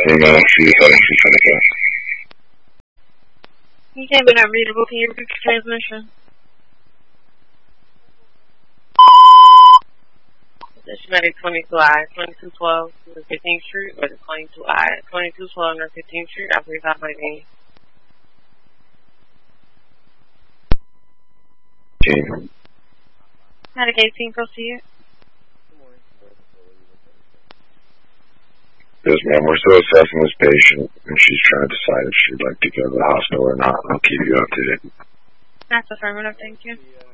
she's gonna go. You came in unreadable. Can you repeat the transmission? Stationary 22I, 2212, North 15th Street, or the 22I, 2212 North 15th Street, I believe I might be. Medic 18, proceed. Yes, ma'am, we're still assessing this patient, and she's trying to decide if she'd like to go to the hospital or not. I'll keep you updated. That's affirmative, thank you.